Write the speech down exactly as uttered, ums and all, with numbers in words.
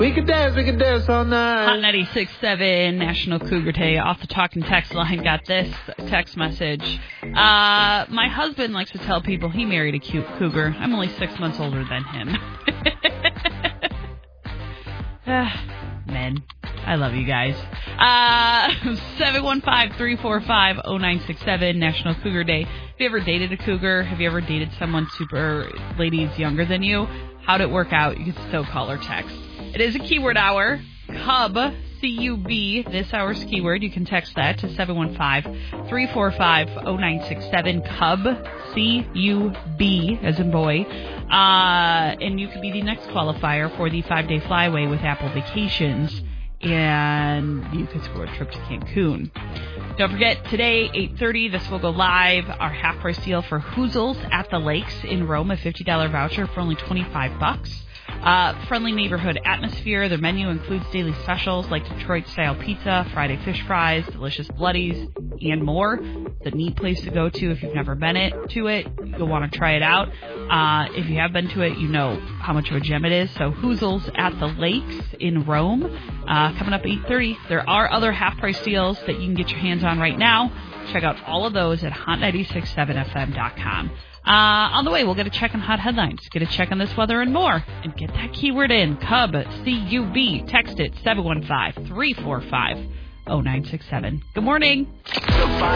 We could dance, we could dance all night. Hot ninety-six point seven National Cougar Day. Off the talking text line, got this text message. Uh, my husband likes to tell people he married a cute cougar. I'm only six months older than him. Men. I love you guys. Uh, seven one five, three four five, oh nine six seven, National Cougar Day. Have you ever dated a cougar? Have you ever dated someone super, ladies younger than you? How'd it work out? You can still call or text. It is a keyword hour. Cub, C U B, this hour's keyword. You can text that to seven one five, three four five, oh nine six seven. Cub, C U B, as in boy. Uh, and you could be the next qualifier for the five-day flyaway with Apple Vacations. And you could score a trip to Cancun. Don't forget, today, eight thirty, this will go live. Our half-price deal for Hoozles at the Lakes in Rome, a fifty dollars voucher for only twenty-five bucks. Uh, friendly neighborhood atmosphere. Their menu includes daily specials like Detroit-style pizza, Friday fish fries, delicious bloodies, and more. It's a neat place to go to if you've never been it, to it. You'll want to try it out. Uh, if you have been to it, you know how much of a gem it is. So Hoozles at the Lakes in Rome, uh, coming up at eight thirty. There are other half-price deals that you can get your hands on right now. Check out all of those at hot nine six seven f m dot com. Uh, on the way, we'll get a check on hot headlines, get a check on this weather and more, and get that keyword in, Cub, C U B. Text it, seven one five, three four five, oh nine six seven. Good morning.